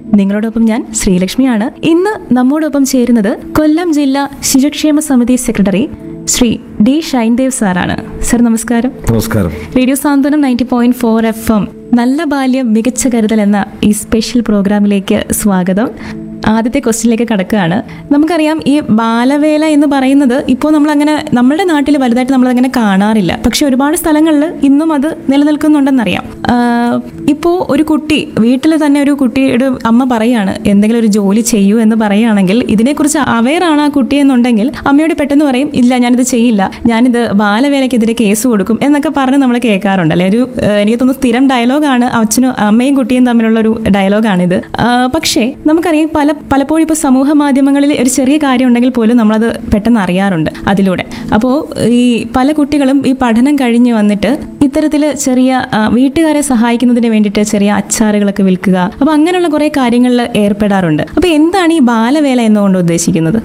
നിങ്ങളോടൊപ്പം ഞാൻ ശ്രീലക്ഷ്മിയാണ്. ഇന്ന് നമ്മോടൊപ്പം ചേരുന്നത് കൊല്ലം ജില്ലാ ശിശുക്ഷേമ സമിതി സെക്രട്ടറി ശ്രീ ഡി ഷൈൻദേവ് സാറാണ്. സർ നമസ്കാരം. നമസ്കാരം. റേഡിയോ സാന്ത്വനം 90.4 FM നല്ല ബാല്യം മികച്ച കരുതൽ എന്ന ഈ സ്പെഷ്യൽ പ്രോഗ്രാമിലേക്ക് സ്വാഗതം. ആദ്യത്തെ ക്വസ്റ്റ്യനിലേക്ക് കടക്കുകയാണ്. നമുക്കറിയാം ഈ ബാലവേല എന്ന് പറയുന്നത് ഇപ്പോൾ നമ്മളങ്ങനെ നമ്മുടെ നാട്ടിൽ വലുതായിട്ട് നമ്മളങ്ങനെ കാണാറില്ല. പക്ഷെ ഒരുപാട് സ്ഥലങ്ങളിൽ ഇന്നും അത് നിലനിൽക്കുന്നുണ്ടെന്നറിയാം. ഇപ്പോൾ ഒരു കുട്ടി വീട്ടിൽ തന്നെ ഒരു കുട്ടിയുടെ അമ്മ പറയാണ് എന്തെങ്കിലും ഒരു ജോലി ചെയ്യൂ എന്ന് പറയുകയാണെങ്കിൽ ഇതിനെക്കുറിച്ച് അവെയറാണ് ആ കുട്ടി എന്നുണ്ടെങ്കിൽ അമ്മയോട് പെട്ടെന്ന് പറയും ഇല്ല ഞാനിത് ചെയ്യില്ല, ഞാനിത് ബാലവേലയ്ക്കെതിരെ കേസ് കൊടുക്കും എന്നൊക്കെ പറഞ്ഞ് നമ്മൾ കേൾക്കാറുണ്ട് അല്ലെ. ഒരു എനിക്ക് തോന്നുന്നു സ്ഥിരം ഡയലോഗാണ്, അച്ഛനും അമ്മയും കുട്ടിയും തമ്മിലുള്ള ഒരു ഡയലോഗാണിത്. പക്ഷേ നമുക്കറിയാം പലപ്പോഴും ഇപ്പോൾ സമൂഹ മാധ്യമങ്ങളിൽ ഒരു ചെറിയ കാര്യം ഉണ്ടെങ്കിൽ പോലും നമ്മളത് പെട്ടെന്ന് അറിയാറുണ്ട് അതിലൂടെ. അപ്പോൾ ഈ പല കുട്ടികളും ഈ പഠനം കഴിഞ്ഞ് വന്നിട്ട് ഇത്തരത്തിൽ ചെറിയ വീട്ടുകാരെ സഹായിക്കുന്നതിന് വേണ്ടിയിട്ട് ചെറിയ അച്ചാറുകളൊക്കെ വിൽക്കുക, അപ്പോൾ അങ്ങനെയുള്ള കുറേ കാര്യങ്ങളിൽ ഏർപ്പെടാറുണ്ട്. അപ്പോൾ എന്താണ് ഈ ബാലവേല എന്നുകൊണ്ട് ഉദ്ദേശിക്കുന്നത്?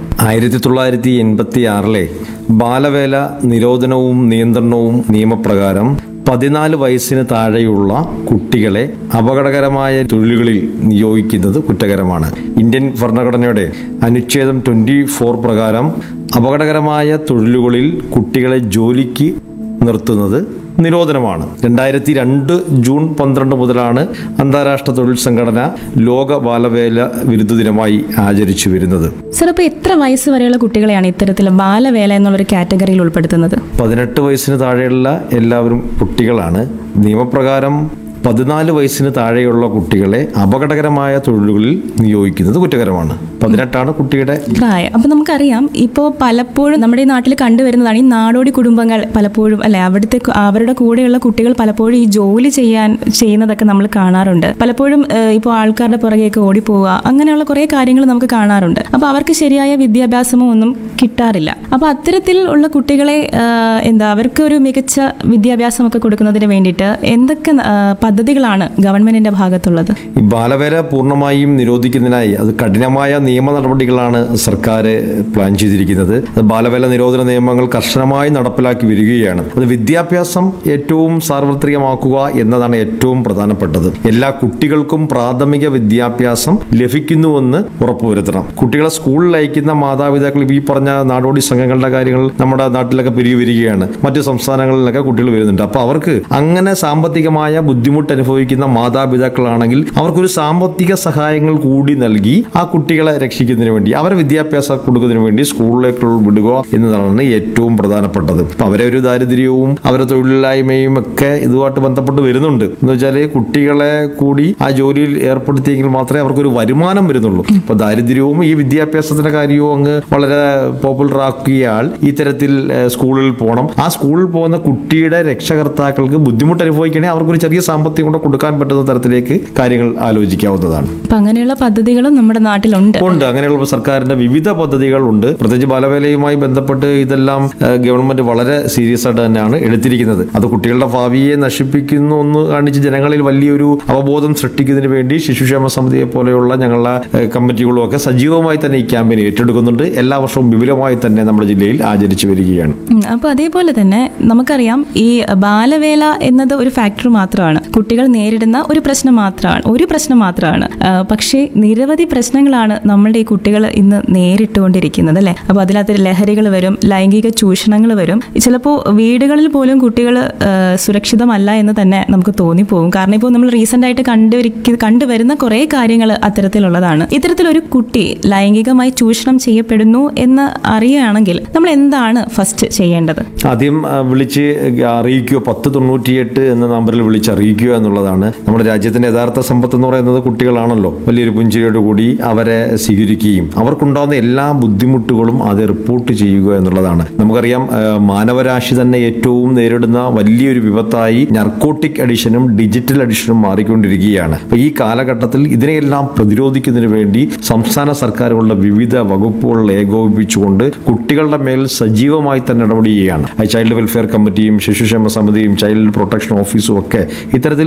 1986 ബാലവേല നിരോധനവും നിയന്ത്രണവും നിയമപ്രകാരം 14 വയസ്സിന് താഴെയുള്ള കുട്ടികളെ അപകടകരമായ തൊഴിലുകളിൽ നിയോഗിക്കുന്നത് കുറ്റകരമാണ്. ഇന്ത്യൻ ഭരണഘടനയുടെ അനുച്ഛേദം 24 പ്രകാരം അപകടകരമായ തൊഴിലുകളിൽ കുട്ടികളെ ജോലിക്ക് നിർത്തുന്നത് നിരോധനമാണ്. 2002 ജൂൺ 12 മുതലാണ് അന്താരാഷ്ട്ര തൊഴിൽ സംഘടന ലോക ബാലവേല വിരുദ്ധ ദിനമായി ആചരിച്ചു വരുന്നത്. സർ, അപ്പോൾ എത്ര വയസ്സ് വരെയുള്ള കുട്ടികളെയാണ് ഇത്തരത്തിൽ ബാലവേല എന്നുള്ളൊരു കാറ്റഗറിയിൽ ഉൾപ്പെടുത്തുന്നത്? 18 വയസ്സിന് താഴെയുള്ള എല്ലാവരും കുട്ടികളാണ്. നിയമപ്രകാരം 14 വയസ്സിന് താഴെയുള്ള കുട്ടികളെ അപകടകരമായ തൊഴിലുകളിൽ നിയോഗിക്കുന്നത് കുറ്റകരമാണ്. 18 കുട്ടിയുടെ പ്രായം. അപ്പൊ നമുക്കറിയാം ഇപ്പോൾ പലപ്പോഴും നമ്മുടെ ഈ നാട്ടിൽ കണ്ടുവരുന്നതാണ് ഈ നാടോടി കുടുംബങ്ങൾ പലപ്പോഴും അല്ലെ, അവരുടെ കൂടെയുള്ള കുട്ടികൾ പലപ്പോഴും ഈ ജോലി ചെയ്യുന്നതൊക്കെ നമ്മൾ കാണാറുണ്ട്. പലപ്പോഴും ഇപ്പോൾ ആൾക്കാരുടെ പുറകെയൊക്കെ ഓടിപ്പോവുക, അങ്ങനെയുള്ള കുറേ കാര്യങ്ങൾ നമുക്ക് കാണാറുണ്ട്. അപ്പൊ അവർക്ക് ശരിയായ വിദ്യാഭ്യാസമോ ഒന്നും കിട്ടാറില്ല. അപ്പൊ അത്തരത്തിൽ ഉള്ള കുട്ടികളെ അവർക്ക് ഒരു മികച്ച വിദ്യാഭ്യാസമൊക്കെ കൊടുക്കുന്നതിന് വേണ്ടിയിട്ട് എന്തൊക്കെ പദ്ധതികളാണ് ഗവൺമെന്റിന്റെ ഭാഗത്തുള്ളത്? ഈ ബാലവേല പൂർണ്ണമായും നിരോധിക്കുന്നതിനായി അത് കഠിനമായ നിയമ നടപടികളാണ് സർക്കാർ പ്ലാൻ ചെയ്തിരിക്കുന്നത്. ബാലവേല നിരോധന നിയമങ്ങൾ കർശനമായി നടപ്പിലാക്കി വരികയാണ്. അത് വിദ്യാഭ്യാസം ഏറ്റവും സാർവത്രികമാക്കുക എന്നതാണ് ഏറ്റവും പ്രധാനപ്പെട്ടത്. എല്ലാ കുട്ടികൾക്കും പ്രാഥമിക വിദ്യാഭ്യാസം ലഭിക്കുന്നുവെന്ന് ഉറപ്പുവരുത്തണം. കുട്ടികളെ സ്കൂളിൽ അയക്കുന്ന മാതാപിതാക്കൾ ഈ പറഞ്ഞ നാടോടി സംഘങ്ങളുടെ കാര്യങ്ങൾ നമ്മുടെ നാട്ടിലൊക്കെ പെരുകി വരികയാണ്. മറ്റു സംസ്ഥാനങ്ങളിലൊക്കെ കുട്ടികൾ വരുന്നുണ്ട്. അപ്പോൾ അവർക്ക് അങ്ങനെ സാമ്പത്തികമായ ബുദ്ധിമുട്ട് അനുഭവിക്കുന്ന മാതാപിതാക്കളാണെങ്കിൽ അവർക്കൊരു സാമ്പത്തിക സഹായങ്ങൾ കൂടി നൽകി ആ കുട്ടികളെ രക്ഷിക്കുന്നതിന് വേണ്ടി അവരെ വിദ്യാഭ്യാസം കൊടുക്കുന്നതിന് വേണ്ടി സ്കൂളിലേക്ക് വിടുക എന്നതാണ് ഏറ്റവും പ്രധാനപ്പെട്ടത്. അപ്പൊ അവരെ ഒരു ദാരിദ്ര്യവും അവരെ തൊഴിലില്ലായ്മയും ഒക്കെ ഇതുമായിട്ട് ബന്ധപ്പെട്ട് വരുന്നുണ്ട്. എന്ന് വെച്ചാൽ കുട്ടികളെ കൂടി ആ ജോലിയിൽ ഏർപ്പെടുത്തിയെങ്കിൽ മാത്രമേ അവർക്കൊരു വരുമാനം വരുന്നുള്ളൂ. അപ്പൊ ദാരിദ്ര്യവും ഈ വിദ്യാഭ്യാസത്തിന്റെ കാര്യവും അങ്ങ് വളരെ പോപ്പുലർ ആക്കിയാൽ ഇത്തരത്തിൽ സ്കൂളിൽ പോകണം. ആ സ്കൂളിൽ പോകുന്ന കുട്ടിയുടെ രക്ഷകർത്താക്കൾക്ക് ബുദ്ധിമുട്ട് അനുഭവിക്കണേ അവർക്കൊരു ചെറിയ സാമ്പത്തികം കൊണ്ട് കൊടുക്കാൻ പറ്റുന്ന തരത്തിലേക്ക് കാര്യങ്ങൾ ആലോചിക്കാവുന്നതാണ്. അങ്ങനെയുള്ള പദ്ധതികളും നമ്മുടെ നാട്ടിലുണ്ട്. അങ്ങനെയുള്ള സർക്കാരിന്റെ വിവിധ പദ്ധതികളുണ്ട്. പ്രത്യേകിച്ച് ബാലവേലയുമായി ബന്ധപ്പെട്ട് ഇതെല്ലാം ഗവൺമെന്റ് വളരെ സീരിയസ് ആയിട്ട് തന്നെയാണ് എടുത്തിരിക്കുന്നത്. അത് കുട്ടികളുടെ ഭാവിയെ നശിപ്പിക്കുന്നു എന്ന് കാണിച്ച് ജനങ്ങളിൽ വലിയൊരു അവബോധം സൃഷ്ടിക്കുന്നതിന് വേണ്ടി ശിശുക്ഷേമ സമിതിയെ പോലെയുള്ള ഞങ്ങളുടെ കമ്മിറ്റികളും ഒക്കെ സജീവമായി തന്നെ ഈ ക്യാമ്പയിൻ ഏറ്റെടുക്കുന്നുണ്ട്. എല്ലാ വർഷവും വിപുലമായി തന്നെ നമ്മുടെ ജില്ലയിൽ ആചരിച്ചു വരികയാണ്. അപ്പോൾ അതേപോലെ തന്നെ നമുക്കറിയാം ഈ ബാലവേല എന്നത് ഒരു ഫാക്ടർ മാത്രമാണ്, കുട്ടികൾ നേരിടുന്ന ഒരു പ്രശ്നം മാത്രമാണ്. പക്ഷേ നിരവധി പ്രശ്നങ്ങളാണ് നമ്മളുടെ ഈ കുട്ടികൾ ഇന്ന് നേരിട്ടുകൊണ്ടിരിക്കുന്നത് അല്ലേ. അപ്പോൾ അതിനകത്ത് ലഹരികൾ വരും, ലൈംഗിക ചൂഷണങ്ങൾ വരും. ചിലപ്പോൾ വീടുകളിൽ പോലും കുട്ടികൾ സുരക്ഷിതമല്ല എന്ന് തന്നെ നമുക്ക് തോന്നിപ്പോകും. കാരണം ഇപ്പോൾ നമ്മൾ റീസെന്റ് ആയിട്ട് കണ്ടുവരുന്ന കുറേ കാര്യങ്ങൾ അത്തരത്തിലുള്ളതാണ്. ഇത്തരത്തിലൊരു കുട്ടി ലൈംഗികമായി ചൂഷണം ചെയ്യപ്പെടുന്നു എന്ന് അറിയുകയാണെങ്കിൽ നമ്മൾ എന്താണ് ഫസ്റ്റ് ചെയ്യേണ്ടത്? ആദ്യം വിളിച്ച് അറിയിക്കുക. 1098 എന്ന നമ്പറിൽ വിളിച്ച് അറിയിക്കുക എന്നുള്ളതാണ്. നമ്മുടെ രാജ്യത്തിന്റെ യഥാർത്ഥ സമ്പത്ത് എന്ന് പറയുന്നത് കുട്ടികളാണല്ലോ. വലിയൊരു പുഞ്ചിരിയോട് കൂടി അവരെ സ്വീകരിക്കുകയും അവർക്കുണ്ടാകുന്ന എല്ലാ ബുദ്ധിമുട്ടുകളും അത് റിപ്പോർട്ട് ചെയ്യുക എന്നുള്ളതാണ്. നമുക്കറിയാം മാനവരാശി തന്നെ ഏറ്റവും നേരിടുന്ന വലിയൊരു വിപത്തായി നർക്കോട്ടിക് അഡിക്ഷനും ഡിജിറ്റൽ അഡിക്ഷനും മാറിക്കൊണ്ടിരിക്കുകയാണ്. അപ്പൊ ഈ കാലഘട്ടത്തിൽ ഇതിനെയെല്ലാം പ്രതിരോധിക്കുന്നതിന് വേണ്ടി സംസ്ഥാന സർക്കാരുകളുടെ വിവിധ വകുപ്പുകൾ ഏകോപിപ്പിച്ചുകൊണ്ട് കുട്ടികളുടെ മേൽ സജീവമായി തന്നെ ഇടപെടുകയാണ്. ചൈൽഡ് വെൽഫെയർ കമ്മിറ്റിയും ശിശുക്ഷേമ സമിതിയും ചൈൽഡ് പ്രൊട്ടക്ഷൻ ഓഫീസും ഒക്കെ ഇത്തരത്തിൽ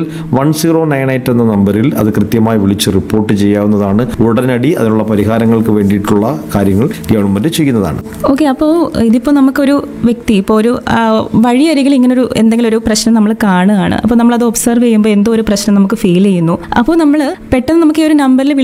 1098 എന്ന നമ്പറിൽ അത് കൃത്യമായി വിളിച്ച് റിപ്പോർട്ട് ചെയ്യാവുന്നതാണ്. ഉടനടി അതിനുള്ള പരിഹാരങ്ങൾക്ക് വേണ്ടിയിട്ടുള്ള കാര്യങ്ങൾ ഗവൺമെന്റ് ചെയ്യുന്നതാണ്. ഓക്കെ, അപ്പോൾ ഇതിപ്പോൾ നമുക്കൊരു വ്യക്തി ഇപ്പോൾ ഒരു വഴിയരികിൽ ഇങ്ങനൊരു എന്തെങ്കിലും ഒരു പ്രശ്നം നമ്മൾ കാണുകയാണ്. അപ്പോൾ നമ്മളത് ഒബ്സർവ് ചെയ്യുമ്പോൾ എന്തോ ഒരു പ്രശ്നം നമുക്ക് ഫീൽ ചെയ്യുന്നു. അപ്പോൾ നമ്മൾ പെട്ടെന്ന് നമുക്ക് ഈ ഒരു നമ്പറിൽ